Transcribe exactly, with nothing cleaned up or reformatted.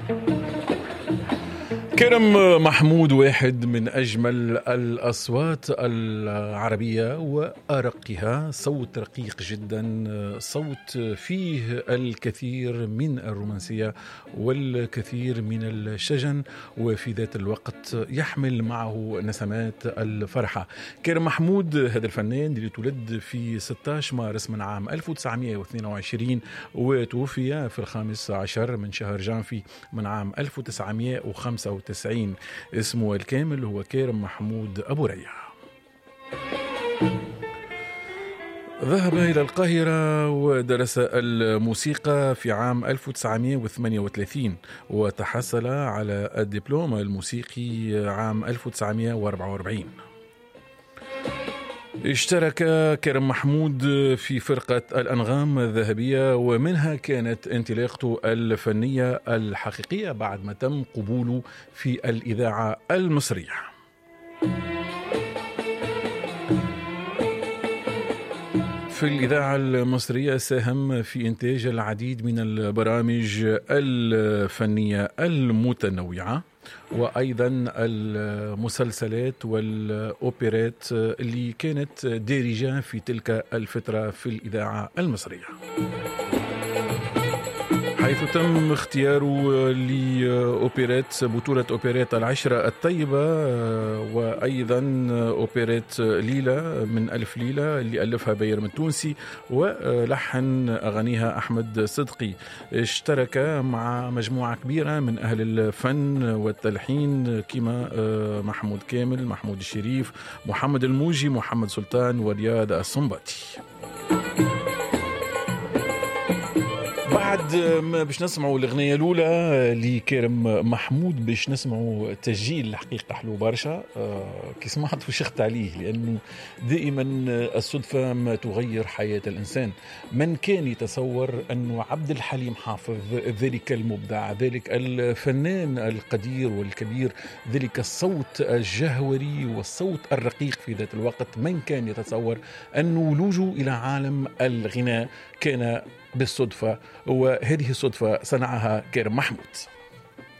كرم محمود واحد من أجمل الأصوات العربية وأرقها، صوت رقيق جدا، صوت فيه الكثير من الرومانسية والكثير من الشجن، وفي ذات الوقت يحمل معه نسمات الفرحة. كرم محمود هذا الفنان اللي تولد في ستة عشر مارس من عام ألف وتسعمائة واثنين وعشرين وتوفي في الخامس عشر من شهر جانفي من عام ألف وتسعمائة وخمسة وتسعين. اسمه الكامل هو كرم محمود أبو ريح. ذهب إلى القاهرة ودرس الموسيقى في عام ألف وتسعمائة وثمانية وثلاثين، وتحصل على الدبلوم الموسيقي عام ألف وتسعمائة وأربعة وأربعين. اشترك كرم محمود في فرقة الأنغام الذهبية، ومنها كانت انطلاقته الفنية الحقيقية بعد ما تم قبوله في الإذاعة المصرية. في الإذاعة المصرية ساهم في إنتاج العديد من البرامج الفنية المتنوعة، وأيضا المسلسلات والأوبرات اللي كانت دارجة في تلك الفترة في الإذاعة المصرية، حيث تم اختياره لأوبرات بطولة أوبرات العشرة الطيبة، وأيضا أوبرات ليلى من ألف ليلة اللي ألفها بيرم التونسي ولحن أغانيها أحمد صدقي. اشترك مع مجموعة كبيرة من أهل الفن والتلحين كما محمود كامل، محمود الشريف، محمد الموجي، محمد سلطان، ورياض الصنباطي. بعد ما باش نسمعوا الأغنية الأولى لكرم محمود باش نسمعوا تسجيل الحقيقة حلو برشا. آه كي سمعت وشخت عليه، لأنه دائما الصدفة ما تغير حياة الإنسان. من كان يتصور أنه عبد الحليم حافظ ذلك المبدع، ذلك الفنان القدير والكبير، ذلك الصوت الجهوري والصوت الرقيق في ذات الوقت، من كان يتصور أنه ولوجه إلى عالم الغناء كان بالصدفة؟ وهذه الصدفة صنعها كرم محمود.